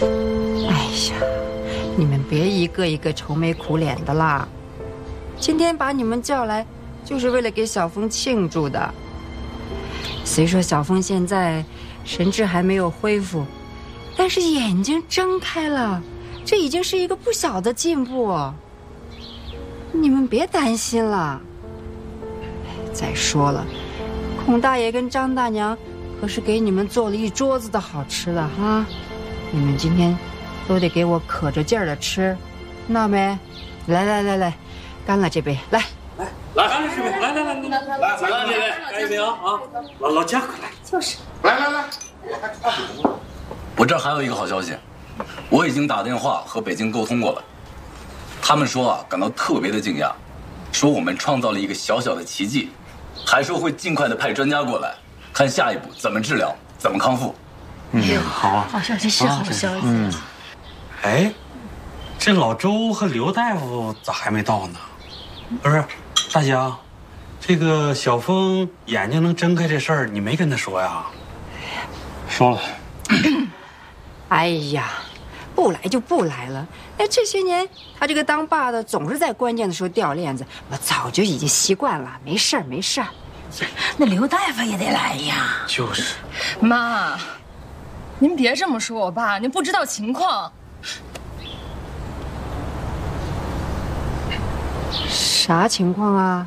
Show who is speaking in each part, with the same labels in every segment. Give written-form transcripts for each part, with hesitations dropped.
Speaker 1: 哎呀，你们别一个一个愁眉苦脸的啦。今天把你们叫来，就是为了给小峰庆祝的。虽说小峰现在神志还没有恢复，但是眼睛睁开了，这已经是一个不小的进步。你们别担心了。再说了，孔大爷跟张大娘可是给你们做了一桌子的好吃的哈，你们今天都得给我可着劲儿的吃，闹没？来，干了这杯，来，
Speaker 2: 干了这杯，来，干了这杯，干一杯啊！老家快来，
Speaker 3: 就是，
Speaker 4: 来，
Speaker 5: 我这儿还有一个好消息，我已经打电话和北京沟通过了，他们说感到特别的惊讶，说我们创造了一个小小的奇迹，还说会尽快的派专家过来，看下一步怎么治疗，怎么康复。
Speaker 2: 好啊，
Speaker 3: 好消息是好消息。
Speaker 2: 哎，这老周和刘大夫咋还没到呢？不是，大江，这个小峰眼睛能睁开这事儿，你没跟他说呀？说了。
Speaker 1: 哎呀，不来就不来了。哎，这些年他这个当爸的总是在关键的时候掉链子，我早就已经习惯了，没事儿。
Speaker 3: 那刘大夫也得来呀。
Speaker 2: 就是。
Speaker 6: 妈，您别这么说我爸，您不知道情况。
Speaker 1: 啥情况啊？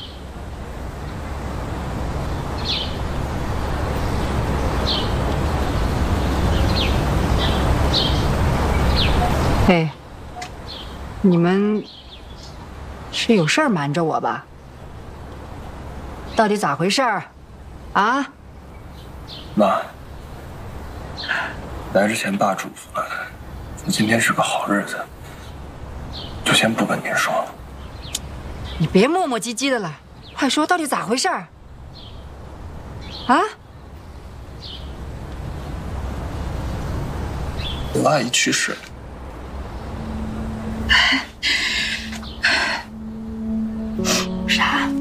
Speaker 1: 嘿，你们是有事儿瞒着我吧？到底咋回事儿？啊？
Speaker 4: 妈，来之前爸嘱咐了，今天是个好日子，就先不跟您说了。
Speaker 1: 你别磨磨唧唧的了，快说到底咋回事儿？啊？
Speaker 4: 刘阿姨去世了。
Speaker 3: 啥？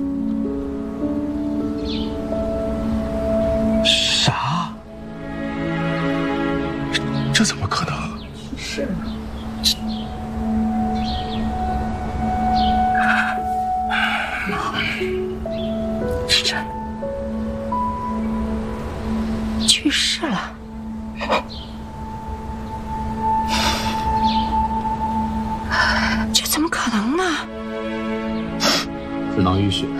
Speaker 4: 啥？这怎么可能？
Speaker 3: 是。
Speaker 1: 是真的，去世了。这怎么可能呢？
Speaker 7: 只能淤血，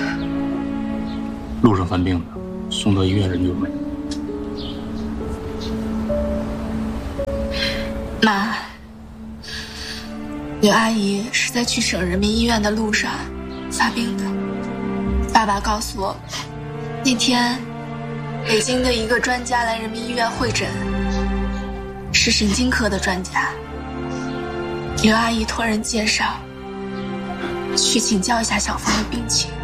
Speaker 7: 路上犯病的，送到医院人就没。
Speaker 3: 妈，刘阿姨是在去省人民医院的路上发病的。爸爸告诉我，那天北京的一个专家来人民医院会诊，是神经科的专家。刘阿姨托人介绍，去请教一下小峰的病情。